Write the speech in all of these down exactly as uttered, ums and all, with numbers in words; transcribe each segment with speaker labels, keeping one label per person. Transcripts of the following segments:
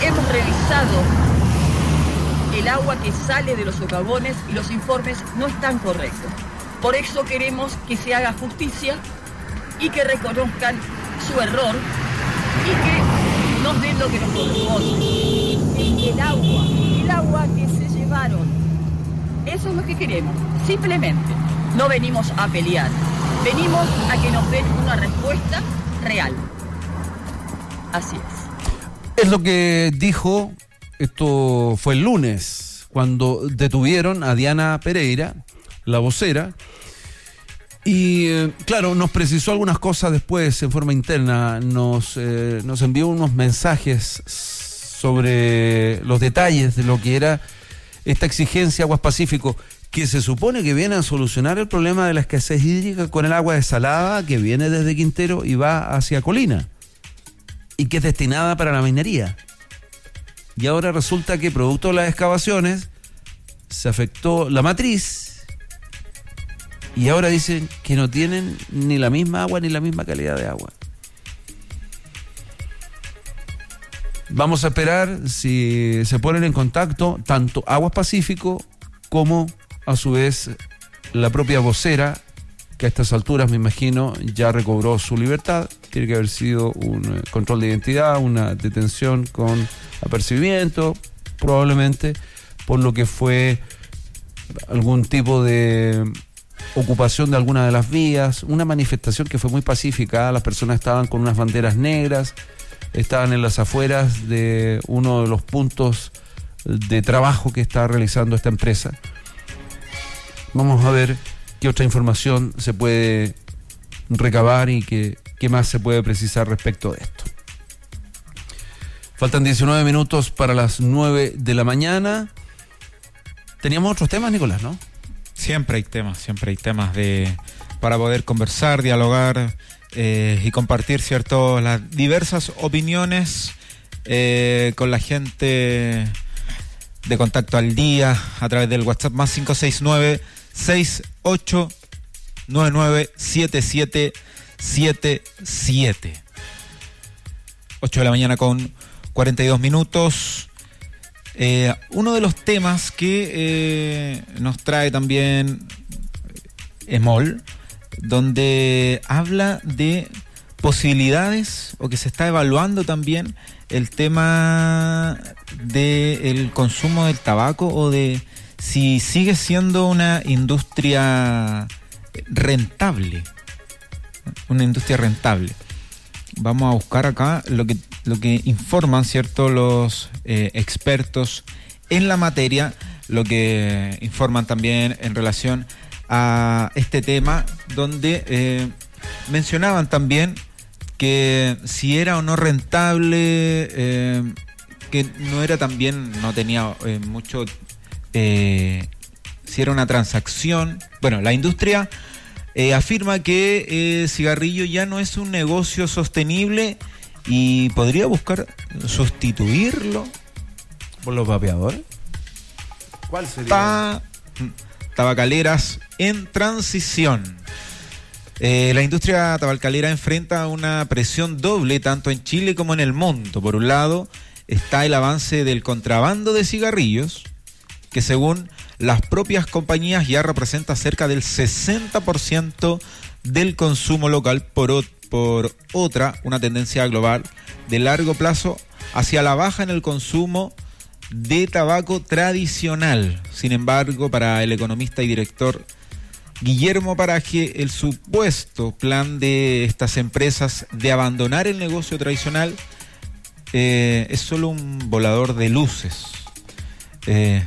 Speaker 1: hemos revisado el agua que sale de los socavones y los informes no están correctos. Por eso queremos que se haga justicia y que reconozcan su error y que nos den lo que nos corresponde. El agua, el agua que se llevaron. Eso es lo que queremos, simplemente. No venimos a pelear, venimos a que nos den una respuesta real. Así es.
Speaker 2: Es lo que dijo, esto fue el lunes, cuando detuvieron a Diana Pereira, la vocera, y eh, claro, nos precisó algunas cosas después en forma interna, nos, eh, nos envió unos mensajes sobre los detalles de lo que era esta exigencia Aguas Pacífico, que se supone que viene a solucionar el problema de la escasez hídrica con el agua desalada que viene desde Quintero y va hacia Colina, y que es destinada para la minería. Y ahora resulta que producto de las excavaciones se afectó la matriz y ahora dicen que no tienen ni la misma agua ni la misma calidad de agua. Vamos a esperar si se ponen en contacto tanto Aguas Pacífico como a su vez la propia vocera, que a estas alturas me imagino ya recobró su libertad. Tiene que haber sido un control de identidad, una detención con apercibimiento, probablemente por lo que fue algún tipo de ocupación de alguna de las vías, una manifestación que fue muy pacífica. Las personas estaban con unas banderas negras, estaban en las afueras de uno de los puntos de trabajo que está realizando esta empresa. Vamos a ver qué otra información se puede recabar y qué, qué más se puede precisar respecto de esto. Faltan diecinueve minutos para las nueve de la mañana. Teníamos otros temas, Nicolás, ¿no?
Speaker 3: Siempre hay temas, siempre hay temas de para poder conversar, dialogar eh, y compartir, ¿cierto?, las diversas opiniones eh, con la gente de Contacto al Día a través del WhatsApp más cinco seis nueve, seis ocho nueve nueve siete siete siete siete. ocho de la mañana con cuarenta y dos minutos. Eh, uno de los temas que eh, nos trae también EMOL, donde habla de posibilidades o que se está evaluando también el tema del consumo del tabaco o de si sigue siendo una industria rentable, una industria rentable. Vamos a buscar acá lo que lo que informan, cierto, los eh, expertos en la materia, lo que informan también en relación a este tema, donde eh, mencionaban también que si era o no rentable, eh, que no era también, no tenía eh, mucho, eh, si era una transacción. Bueno, la industria Eh, afirma que el eh, cigarrillo ya no es un negocio sostenible y podría buscar sustituirlo
Speaker 2: por los vapeadores. ¿Cuál sería?
Speaker 3: Ta- tabacaleras en transición. Eh, la industria tabacalera enfrenta una presión doble tanto en Chile como en el mundo. Por un lado está el avance del contrabando de cigarrillos, que según las propias compañías ya representa cerca del sesenta por ciento del consumo local. Por, o- por otra, una tendencia global de largo plazo hacia la baja en el consumo de tabaco tradicional. Sin embargo, para el economista y director Guillermo Paraje, el supuesto plan de estas empresas de abandonar el negocio tradicional eh, es solo un volador de luces. Eh,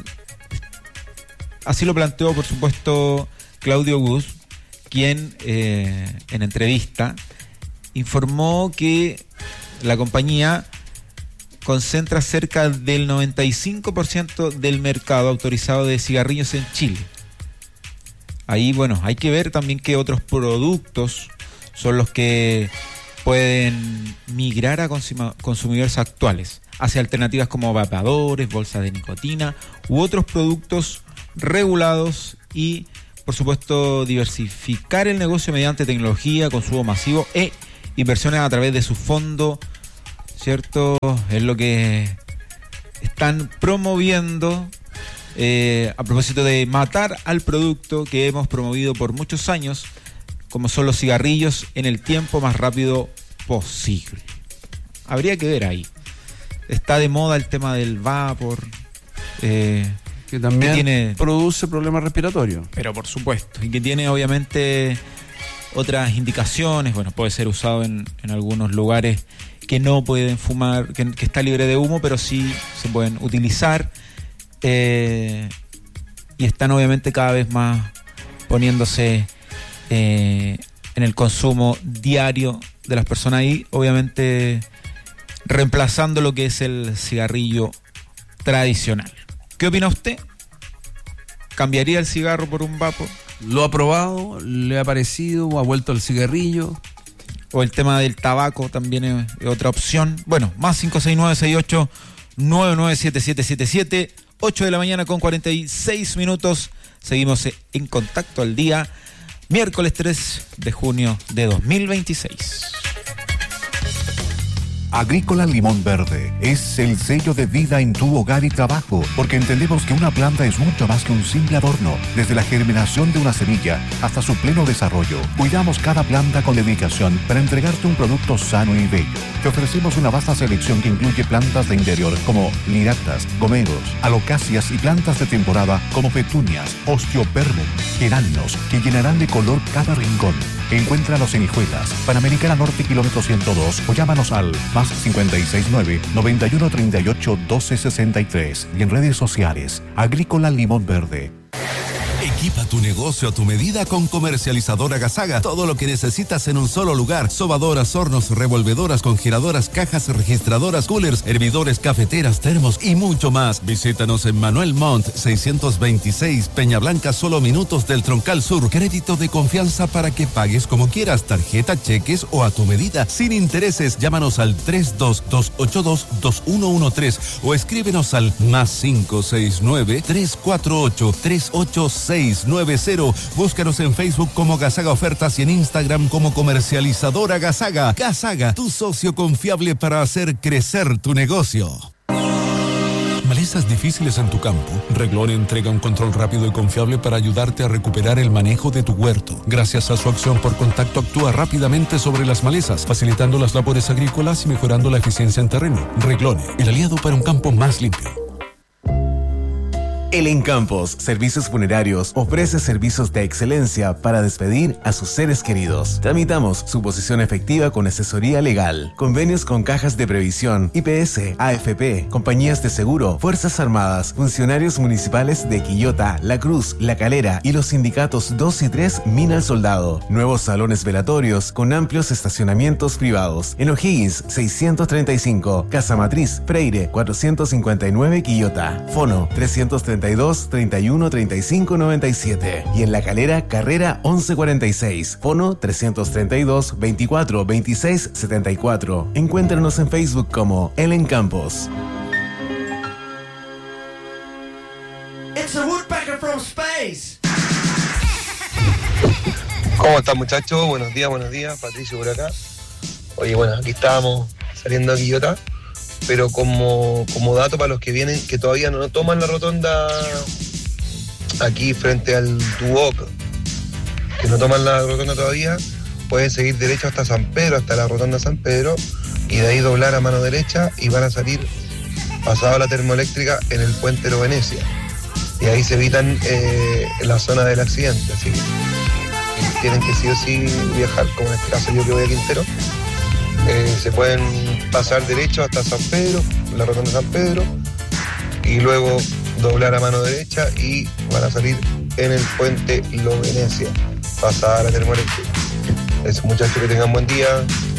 Speaker 3: Así lo planteó, por supuesto, Claudio Gus, quien eh, en entrevista informó que la compañía concentra cerca del noventa y cinco por ciento del mercado autorizado de cigarrillos en Chile. Ahí, bueno, hay que ver también qué otros productos son los que pueden migrar a consuma- consumidores actuales hacia alternativas como vapeadores, bolsas de nicotina u otros productos regulados y, por supuesto, diversificar el negocio mediante tecnología, consumo masivo e inversiones a través de su fondo ¿cierto? Es lo que están promoviendo eh, a propósito de matar al producto que hemos promovido por muchos años, como son los cigarrillos, en el tiempo más rápido posible. Habría que ver ahí. Está de moda el tema del vapor, eh,
Speaker 2: que también
Speaker 3: que tiene,
Speaker 2: produce problemas respiratorios.
Speaker 3: Pero por supuesto, y que tiene obviamente otras indicaciones. Bueno, puede ser usado en, en algunos lugares que no pueden fumar, que, que está libre de humo, pero sí se pueden utilizar. Eh, y están obviamente cada vez más poniéndose eh, en el consumo diario de las personas y obviamente reemplazando lo que es el cigarrillo tradicional. ¿Qué opina usted? ¿Cambiaría el cigarro por un vapor?
Speaker 2: ¿Lo ha probado? ¿Le ha parecido? ¿Ha vuelto al cigarrillo?
Speaker 3: ¿O el tema del tabaco también es otra opción? Bueno, más cinco seis nueve seis ocho nueve nueve siete siete siete siete, ocho de la mañana con cuarenta y seis minutos. Seguimos en contacto al día, miércoles tres de junio de dos mil veintiséis.
Speaker 4: Agrícola Limón Verde es el sello de vida en tu hogar y trabajo, porque entendemos que una planta es mucho más que un simple adorno. Desde la germinación de una semilla hasta su pleno desarrollo, cuidamos cada planta con dedicación para entregarte un producto sano y bello. Te ofrecemos una vasta selección que incluye plantas de interior como liractas, gomeros, alocacias y plantas de temporada como petunias, osteoperbum, geranios, que llenarán de color cada rincón. Encuéntranos en Hijuelas, Panamericana Norte, kilómetro ciento dos, o llámanos al más cincuenta y seis nueve, noventa y uno treinta y ocho, doce sesenta y tres y en redes sociales, Agrícola Limón Verde.
Speaker 5: Equipa tu negocio a tu medida con Comercializadora Gasaga. Todo lo que necesitas en un solo lugar. Sobadoras, hornos, revolvedoras, congeladoras, cajas registradoras, coolers, hervidores, cafeteras, termos y mucho más. Visítanos en Manuel Montt seiscientos veintiséis, Peña Blanca, solo minutos del Troncal Sur. Crédito de confianza para que pagues como quieras. Tarjeta, cheques o a tu medida. Sin intereses. Llámanos al tres dos dos ocho dos dos uno uno tres o escríbenos al más cinco seis nueve, tres cuatro ocho, tres ocho seis nueve cero. Búscanos en Facebook como Gasaga Ofertas y en Instagram como Comercializadora Gasaga. Gasaga, tu socio confiable para hacer crecer tu negocio. Malezas difíciles en tu campo. Reglone entrega un control rápido y confiable para ayudarte a recuperar el manejo de tu huerto. Gracias a su acción por contacto actúa rápidamente sobre las malezas, facilitando las labores agrícolas y mejorando la eficiencia en terreno. Reglone, el aliado para un campo más limpio.
Speaker 6: El Encampos Servicios Funerarios ofrece servicios de excelencia para despedir a sus seres queridos. Tramitamos su posición efectiva con asesoría legal, convenios con cajas de previsión, I P S, A F P, compañías de seguro, Fuerzas Armadas, funcionarios municipales de Quillota, La Cruz, La Calera y los sindicatos dos y tres Mina al Soldado. Nuevos salones velatorios con amplios estacionamientos privados. En O'Higgins seiscientos treinta y cinco, Casa Matriz, Freire cuatrocientos cincuenta y nueve, Quillota. Fono trescientos treinta y dos, treinta y uno, treinta y cinco, noventa y siete. Y en La Calera, Carrera once cuarenta y seis. Fono trescientos treinta y dos, veinticuatro, veintiséis, setenta y cuatro. Encuéntranos en Facebook como El Encampos.
Speaker 7: It's a woodpecker from space.
Speaker 8: ¿Cómo están, muchachos? Buenos días, buenos días. Patricio por acá. Oye, bueno, aquí estábamos saliendo a Quillota, pero como, como dato para los que vienen, que todavía no toman la rotonda aquí frente al Duoc, que no toman la rotonda todavía, pueden seguir derecho hasta San Pedro, hasta la rotonda San Pedro, y de ahí doblar a mano derecha y van a salir pasado la termoeléctrica en el puente de Venecia. Y ahí se evitan eh, la zona del accidente, así que tienen que sí o sí viajar, como en este caso yo que voy a Quintero. Eh, se pueden pasar derecho hasta San Pedro, la rotonda de San Pedro, y luego doblar a mano derecha y van a salir en el puente Lo Venecia, pasada la termoeléctrica. Eso, muchachos, que tengan buen día.